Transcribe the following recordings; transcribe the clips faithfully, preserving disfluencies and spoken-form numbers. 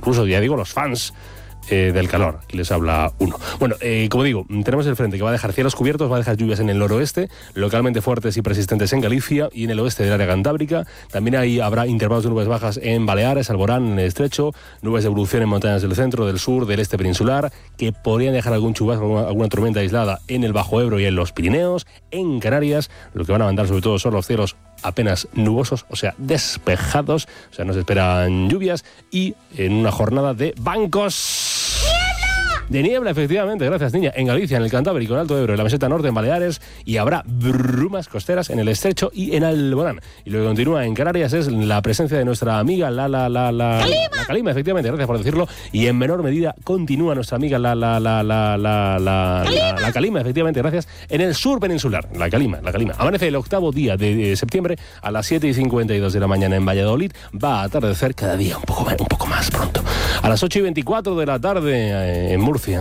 incluso, ya digo, los fans Eh, del calor. Aquí les habla uno. Bueno, eh, como digo, tenemos el frente que va a dejar cielos cubiertos, va a dejar lluvias en el noroeste, localmente fuertes y persistentes en Galicia y en el oeste del área cantábrica. También ahí habrá intervalos de nubes bajas en Baleares, Alborán, en el Estrecho, nubes de evolución en montañas del centro, del sur, del este peninsular, que podrían dejar algún chubasco, alguna, alguna tormenta aislada en el Bajo Ebro y en los Pirineos. En Canarias, lo que van a mandar sobre todo son los cielos apenas nubosos, o sea, despejados, o sea, no se esperan lluvias y en una jornada de bancos. De niebla, efectivamente, gracias, niña. En Galicia, en el Cantábrico, en el Alto Ebro, en la Meseta Norte, en Baleares, y habrá brumas costeras en el Estrecho y en Alborán. Y lo que continúa en Canarias es la presencia de nuestra amiga la la la la Calima. La Calima, efectivamente, gracias por decirlo. Y en menor medida continúa nuestra amiga la la la la la la Calima. la, la Calima, efectivamente, gracias. En el sur peninsular, la Calima, la Calima. Amanece el octavo día de, de septiembre a las siete y cincuenta y dos de la mañana en Valladolid. Va a atardecer cada día un poco, un poco más pronto. A las ocho y veinticuatro de la tarde eh, en Murcia.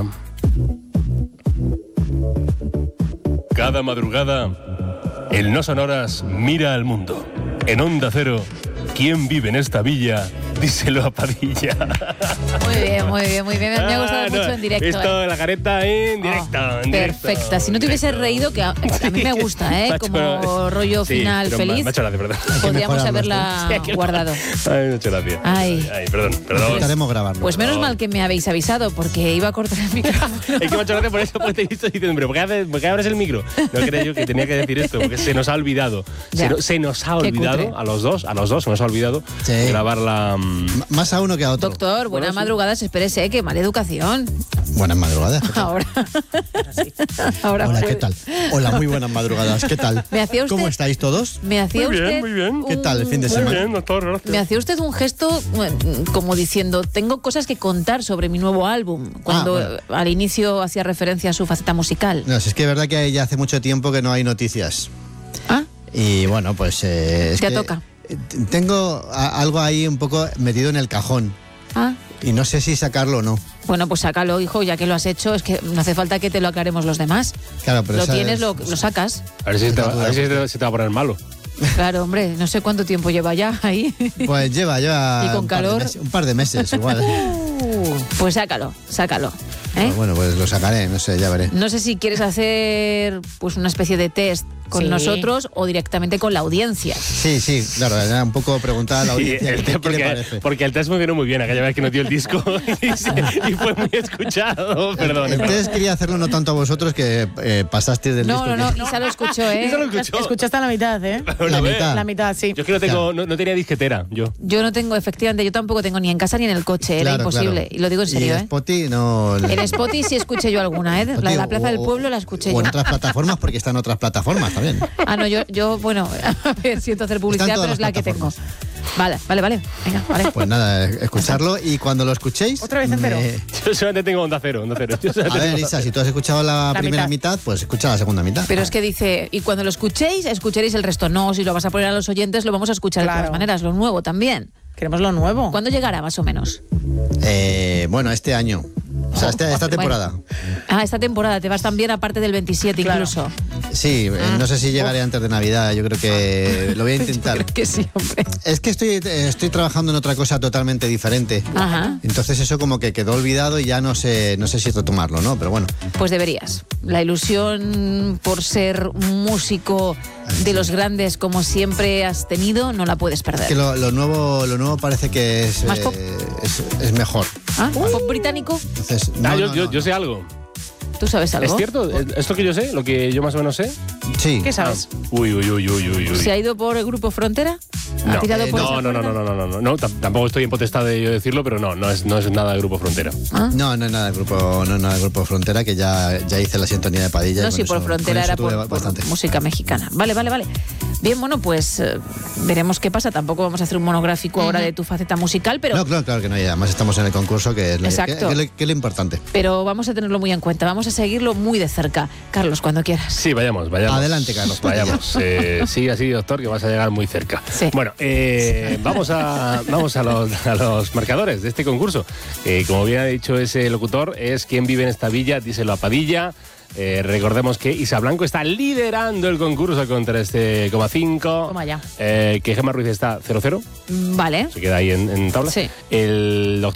Cada madrugada, el No Sonoras mira al mundo. En Onda Cero, ¿quién vive en esta villa? Díselo a Padilla. Muy bien, muy bien, muy bien. Me ha gustado Ah, mucho no, en directo. Esto, ¿eh? la careta en directo. Oh, en directo, perfecta. Si no te hubieses directo. reído, que a, a mí me gusta, ¿eh? Macho, Como rollo sí, final pero feliz. Me ha hecho gracia, perdón. Podríamos mejorarlo, haberla Sí, hay que- guardado. Ay, me ha hecho gracia. Ay. Ay, perdón, perdón. Intentaremos grabarlo. Pues menos mal que me habéis avisado, porque iba a cortar el micrófono. Es que me ha hecho gracia por eso, porque te he visto diciendo, pero ¿por qué, haces- por qué abres el micro? No creía yo que tenía que decir esto, porque se nos ha olvidado. Se, Ya. no- se nos ha Qué olvidado, cutre. a los dos, a los dos se nos ha olvidado Sí. grabar la... mm, M- Más a uno que a otro. Doctor, buenas madrugadas, espérese, que mala educación. Buenas madrugadas. ¿qué tal? Ahora. Ahora Hola, puede. ¿qué tal? Hola, muy buenas madrugadas. ¿Qué tal? ¿Me hacía usted- ¿Cómo estáis todos? Me hacía Muy bien, usted muy bien. ¿Qué tal el fin de un- Muy semana? bien, doctor, gracias. Me hacía usted un gesto bueno, como diciendo, tengo cosas que contar sobre mi nuevo álbum, cuando bueno. al inicio hacía referencia a su faceta musical. No, si es que es verdad que ya hace mucho tiempo que no hay noticias. ¿Ah? Y bueno, pues... Eh, es Ya que, toca. eh, Tengo a- algo ahí un poco metido en el cajón. ¿Ah? Y no sé si sacarlo o no. Bueno, pues sácalo, hijo, ya que lo has hecho, es que no hace falta que te lo aclaremos los demás. Claro, pero lo esa tienes, es- lo, lo sacas. A ver si, te, va- a ver si te, se te va a poner malo. Claro, hombre, no sé cuánto tiempo lleva ya ahí. Pues lleva, lleva ¿Y con un, par de calor? meses, un par de meses igual. Pues sácalo, sácalo. ¿eh? Pues bueno, pues lo sacaré, no sé, ya veré. No sé si quieres hacer pues una especie de test con Sí. nosotros o directamente con la audiencia. Sí, sí, claro, era un poco preguntar a la Sí, audiencia el qué, te- qué le porque, parece. porque el test funcionó muy bien aquella vez que nos dio el disco y, se- y fue muy escuchado. Perdón. El test quería hacerlo no tanto a vosotros que eh, pasasteis del No, disco. no, no, que- Isa lo escuchó, ¿eh? Isa lo escuchó. Escuchaste a la mitad, ¿eh? La mitad. La mitad, sí. Yo es que no, tengo, Claro. no, no tenía disquetera, yo. Yo no tengo, efectivamente, yo tampoco tengo ni en casa ni en el coche, era Claro, imposible. claro. Y lo digo en serio, y ¿eh? Spotify no... En Spotify sí escuché yo alguna, ¿eh? La de la Spotify Plaza o- del Pueblo la escuché O yo. en otras plataformas, porque está en otras plataformas también. Ah, no, yo, yo, bueno, a ver, siento hacer publicidad, Están todas pero es la las que tengo. plataformas. Vale, vale, vale. Venga, vale. Pues nada, escucharlo y cuando lo escuchéis... Otra vez entero. me- Yo solamente tengo onda cero, onda cero. Yo A solamente ver, tengo- Isa, si tú has escuchado la, La primera mitad. mitad. pues escucha la segunda mitad. Pero es que dice, y cuando lo escuchéis, escucharéis el resto. No, si lo vas a poner a los oyentes, lo vamos a escuchar de Claro. todas maneras, lo nuevo también. Queremos lo nuevo. ¿Cuándo llegará, más o menos? Eh, bueno, este año. O sea, este- esta temporada. Bueno. Ah, esta temporada, te vas también aparte del veintisiete Claro. incluso. Sí, eh, no sé si llegaré antes de Navidad. Yo creo que lo voy a intentar. Creo que sí, hombre. Es que estoy, eh, estoy trabajando en otra cosa totalmente diferente. Ajá. Entonces eso como que quedó olvidado y ya no sé, no sé si retomarlo, ¿no? Pero bueno. Pues deberías. La ilusión por ser un músico de los grandes como siempre has tenido, no la puedes perder. Que lo, lo nuevo, lo nuevo parece que es, ¿Más eh, pop? es, es mejor. ¿Ah? ¿Pop británico? Entonces, Ah, no, yo, no, yo, no, yo no. sé algo. ¿Tú sabes algo? ¿Es cierto? ¿Es lo que yo sé? ¿Lo que yo más o menos sé? Sí. ¿Qué sabes? Uy, uy, uy, uy, uy, uy. ¿Se ha ido por el grupo Frontera? ¿Ha No, tirado eh, por no, esa no, no, puerta? no, no, no, no, no, tam- tampoco estoy en potestad de yo decirlo, pero no, no es, no es nada de Grupo Frontera. ¿Ah? No, no es nada del grupo, no es nada del grupo Frontera, que ya, ya hice la sintonía de Padilla. No, y sí, con por eso- Frontera con eso era tuve por, por bastante. música mexicana. Vale, vale, vale. Bien, bueno, pues eh, veremos qué pasa. Tampoco vamos a hacer un monográfico ahora de tu faceta musical, pero, No, claro, claro que no, y además estamos en el concurso, que es lo, Exacto. que- que es lo- que es lo importante. pero vamos a tenerlo muy en cuenta. Vamos a seguirlo muy de cerca. Carlos, cuando quieras. Sí, vayamos, vayamos. Adelante, Carlos, Padilla. Vayamos. Eh, sigue así, doctor, que vas a llegar muy cerca. Sí. Bueno, eh, vamos, a, vamos a, los, a los marcadores de este concurso. Eh, como bien ha dicho ese locutor, es quien vive en esta villa, díselo a Padilla. Eh, recordemos que Isa Blanco está liderando el concurso con tres coma cinco. Toma ya. Eh, que Gemma Ruiz está cero cero. Vale. Se queda ahí en, en tabla. Sí. El doctor